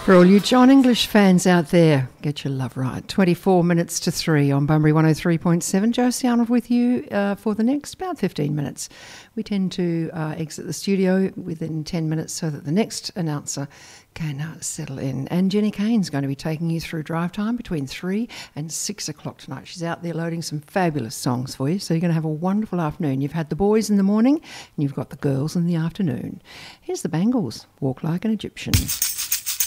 For all you John English fans out there, get your love right. 24 minutes to 3 on Bunbury 103.7. Josie Arnold with you for the next about 15 minutes. We tend to exit the studio within 10 minutes so that the next announcer can settle in. And Jenny Kane's going to be taking you through drive time between 3 and 6 o'clock tonight. She's out there loading some fabulous songs for you, so you're going to have a wonderful afternoon. You've had the boys in the morning and you've got the girls in the afternoon. Here's the Bangles, Walk Like an Egyptian.